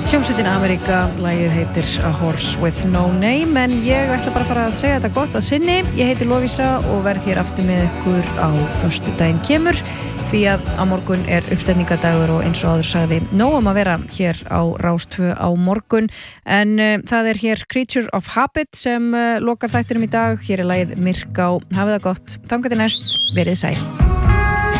Hljómsveitin Ameríka, lagið heitir A Horse with No Name, en ég ætla bara að fara að segja þetta gott að sinni. Ég heiti Lovísa og verð hér aftur með ykkur á föstudaginn kemur, því að á morgun uppstilningadagur og eins og áður sagði nóg að vera hér á Rás 2 á morgun, en það hér Creature of Habit sem lokar þættinum í dag. Hér lagið Myrká. Hafið það gott. Þangað til næst, verið sæl.